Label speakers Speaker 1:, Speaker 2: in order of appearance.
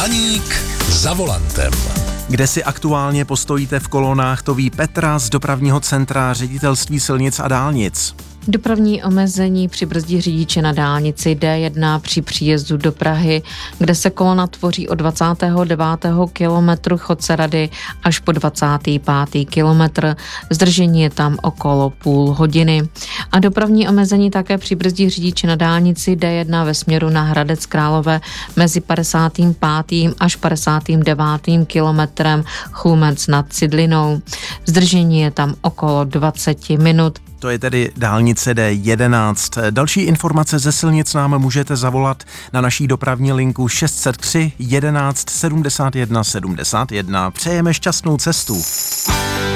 Speaker 1: Blaník za volantem.
Speaker 2: Kde si aktuálně postojíte v kolonách, to ví Petra z dopravního centra Ředitelství silnic a dálnic.
Speaker 3: Dopravní omezení přibrzdí řidiče na dálnici D1 při příjezdu do Prahy, kde se kolona tvoří od 29. kilometru Chodce Rady až po 25. kilometr. Zdržení je tam okolo půl hodiny. A dopravní omezení také přibrzdí řidiče na dálnici D1 ve směru na Hradec Králové mezi 55. až 59. kilometrem Chlumec nad Cidlinou. Zdržení je tam okolo 20 minut.
Speaker 2: To je tedy dálnice D11. Další informace ze silnic nám můžete zavolat na naší dopravní linku 603 11 71 71. Přejeme šťastnou cestu.